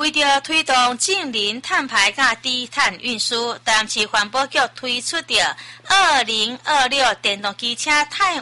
为着推动净零碳排甲低碳运输，台南市环保局推出的2026电动机车汰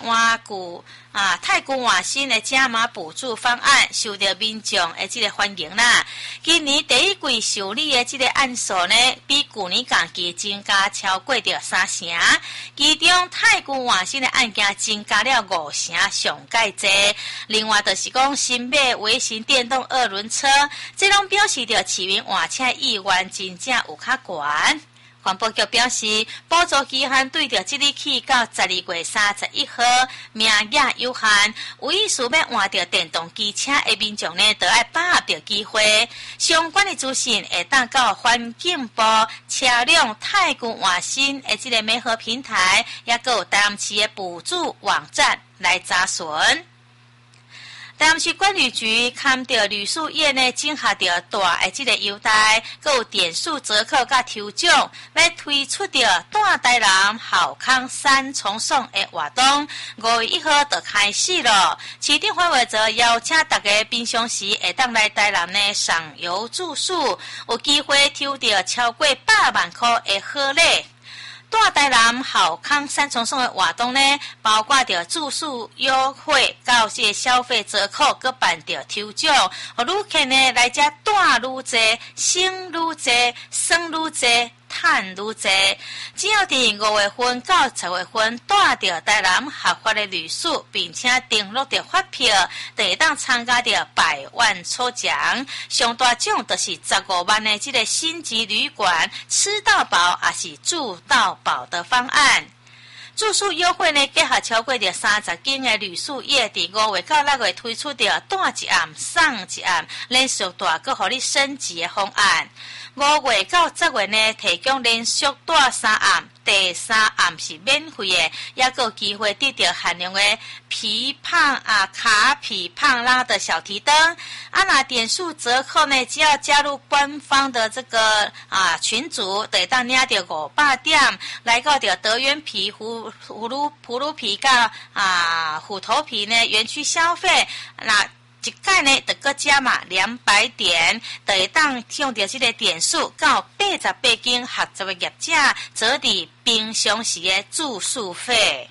换新的加码补助方案，受到民众的这个欢迎啦。今年第一季受理的这个案数呢，比去年同期增加超过了3成，其中汰换新的案件增加了5成上介多。另外就是讲新买微型电动2轮车，这拢表示着市民换车意愿真正有较悬。环保局表示，补助期限对着即日起到12月31号，名额有限，有意思要换到电动机车的民众呢，就要把握着机会。相关的资讯会当到环境部车辆汰换新的即个媒合平台，也佮有台南市的补助网站来查询。台南市管理局看到旅宿业呢，整合着大的这个优待，佮有点数折扣甲抽奖，要推出着大台南好康3重送的活动，5月1号就开始了。市长范围则邀请大家平常时会当来台南呢赏游住宿，有机会抽到超过100万块的好礼。大台南好康3重送的活动呢，包括着住宿优惠、到这个消费折扣，佮办着抽奖，予旅客呢来这住愈多、省愈多、省愈多、赚愈多。只要伫5月份到10月份带着台南合法的旅宿，并且登录着发票，就会当参加着100万抽奖。上大奖就是15万的这个星级旅馆，吃到饱也是住到饱的方案。住宿优惠呢，结合超过着30间的旅宿业，伫5月到6月推出着带一暗送一暗，连续大佮互你升级的方案。5月到10月呢，提供连续带3暗，第3暗是免费的，也佮有机会得到限量的皮胖卡皮胖拉的小提灯。那点数折扣呢，只要加入官方的这个群组，就会当领到500点，来到着德源皮葫芦皮甲虎头皮呢园区消费。那一届呢，就搁加码200点，就会当用到这个点数，到88间合作的业者，折抵平常时的住宿费。